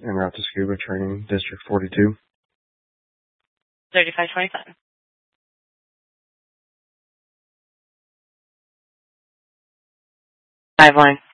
en route to scuba training, District 42. 3527. 5 line.